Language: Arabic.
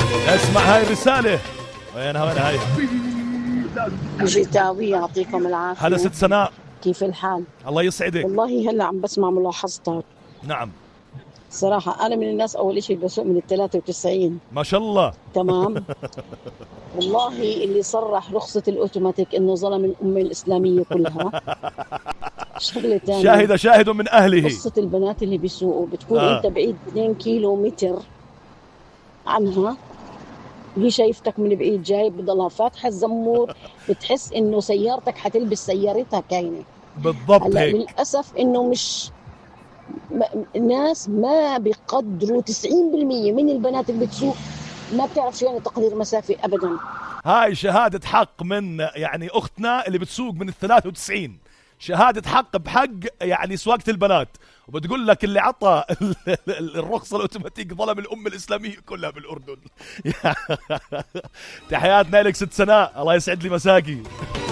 اسمع هاي الرسالة. وينها هاي؟ جيتاوي يعطيكم العافية. هلا ست سناء، كيف الحال؟ الله يسعدك. والله هلا عم بسمع ملاحظتك. نعم. صراحة أنا من الناس أول شيء بسوق من 93. ما شاء الله. تمام. والله اللي صرح رخصة الأوتوماتيك إنه ظلم الأمة الإسلامية كلها. شغلة ثانية، شاهد من أهله. قصة البنات اللي بيسوقوا بتكون أنت بعيد 2 كيلو متر عنها، هي شايفتك من بعيد جاي، بضلها فاتحة الزمور، بتحس إنه سيارتك حتلبس سيارتها كاينة. بالضبط هيك. للأسف إنه مش الناس ما بيقدروا 90% من البنات اللي بتسوق ما بتعرف شو يعني تقدير مسافة أبدا. هاي شهادة حق من يعني أختنا اللي بتسوق من 93، شهادة حق بحق يعني سواقة البنات، وبتقول لك اللي عطى الرخصة الأوتوماتيك ظلم الأمة الإسلامية كلها بالأردن. تحياتنا لك ست سناء، الله يسعد لي مساكي.